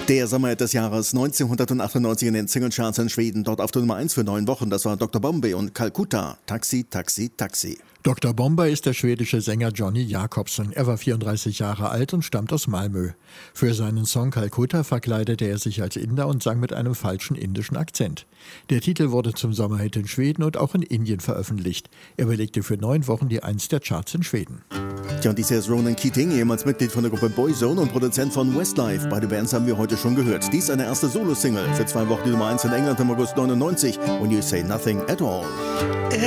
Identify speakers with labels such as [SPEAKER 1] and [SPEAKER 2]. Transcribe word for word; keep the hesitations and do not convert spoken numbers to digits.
[SPEAKER 1] Der Sommerhit des Jahres neunzehnhundertachtundneunzig in den Singlecharts in Schweden, dort auf der Nummer eins für neun Wochen. Das war Doktor Bombay und Calcutta. Taxi, Taxi, Taxi.
[SPEAKER 2] Doktor Bombay ist der schwedische Sänger Johnny Jacobsen. Er war vierunddreißig Jahre alt und stammt aus Malmö. Für seinen Song Calcutta verkleidete er sich als Inder und sang mit einem falschen indischen Akzent. Der Titel wurde zum Sommerhit in Schweden und auch in Indien veröffentlicht. Er belegte für neun Wochen die Eins der Charts in Schweden.
[SPEAKER 1] Tja, und dies hier ist Ronan Keating, ehemals Mitglied von der Gruppe Boyzone und Produzent von Westlife. Beide Bands haben wir heute schon gehört. Dies ist eine erste Solo-Single. Für zwei Wochen die Nummer eins in England im August neunundneunzig. When You Say Nothing at All.